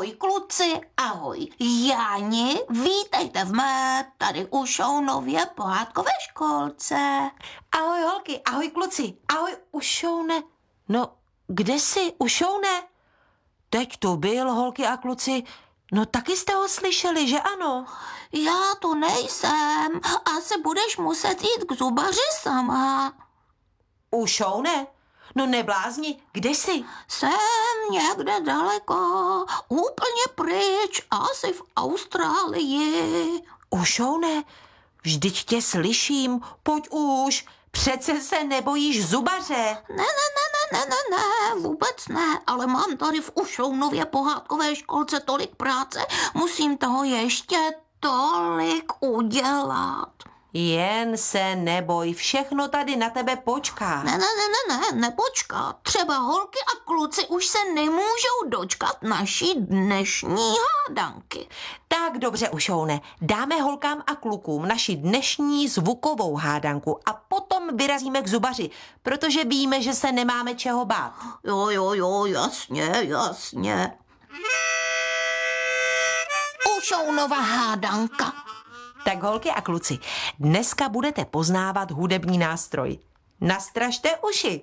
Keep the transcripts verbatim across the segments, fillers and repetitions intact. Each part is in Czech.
Ahoj kluci, ahoj Jáni, vítejte v mé tady u Šounově pohádkové školce. Ahoj holky, ahoj kluci, ahoj Ušoune. No, kde jsi, Ušoune? Teď tu byl, holky a kluci. No taky jste ho slyšeli, že ano? Já tu nejsem, asi budeš muset jít k zubaři sama. Ušoune? No neblázni, kde jsi? Jsem někde daleko, úplně pryč, asi v Austrálii. Ušoune, vždyť tě slyším, pojď už, přece se nebojíš zubaře. Ne, ne, ne, ne, ne, ne, vůbec ne, ale mám tady v Ušounově pohádkové školce tolik práce, musím toho ještě tolik udělat. Jen se neboj, všechno tady na tebe počká. Ne, ne, ne, ne, ne, nepočká. Třeba holky a kluci už se nemůžou dočkat naší dnešní hádanky. Tak dobře, Ušoune, dáme holkám a klukům naši dnešní zvukovou hádanku a potom vyrazíme k zubaři, protože víme, že se nemáme čeho bát. Jo, jo, jo, jasně, jasně. Ušounova hádanka. Tak holky a kluci, dneska budete poznávat hudební nástroj. Nastražte uši.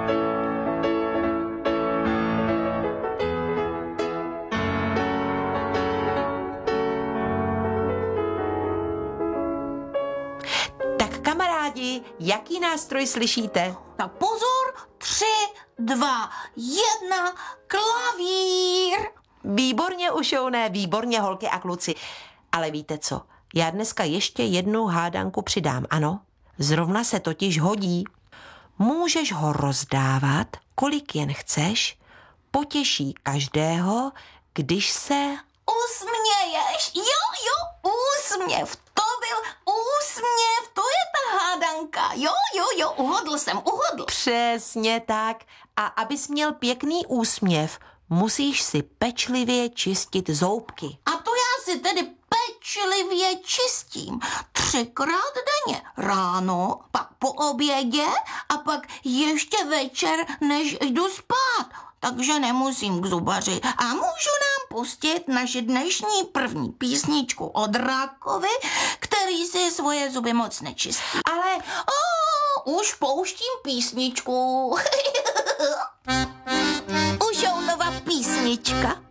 Tak kamarádi, jaký nástroj slyšíte? Tak pozor, tři, dva, jedna, klavír. Výborně, Ušoune, výborně, holky a kluci. Ale víte co? Já dneska ještě jednu hádanku přidám, ano? Zrovna se totiž hodí. Můžeš ho rozdávat, kolik jen chceš, potěší každého, když se... Usměješ, jo, jo, úsměv, to byl úsměv, to je ta hádanka, jo, jo, jo, uhodl jsem, uhodl. Přesně tak. A abys měl pěkný úsměv, musíš si pečlivě čistit zoubky. A to já si tedy pečlivě čistím třikrát denně. Ráno, pak po obědě a pak ještě večer, než jdu spát. Takže nemusím k zubaři a můžu nám pustit naši dnešní první písničku od Rákovi, který si svoje zuby moc nečistí. Ale... O, už pouštím písničku. Ušounova písnička.